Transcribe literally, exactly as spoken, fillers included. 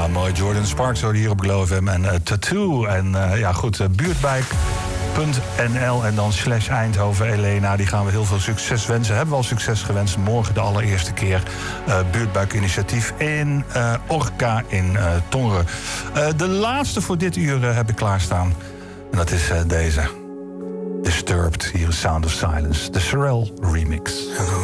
mooi. Jordan Sparks hoorde hier op Glow F M en uh, Tattoo. En uh, ja, goed, uh, buurtbike punt n l en dan slash Eindhoven. Elena, die gaan we heel veel succes wensen. Hebben we al succes gewenst. Morgen de allereerste keer uh, buurtbuikinitiatief in uh, Orca in uh, Tongeren. Uh, de laatste voor dit uur uh, heb ik klaarstaan. En dat is uh, deze. Disturbed, hier is Sound of Silence. De Sorel remix.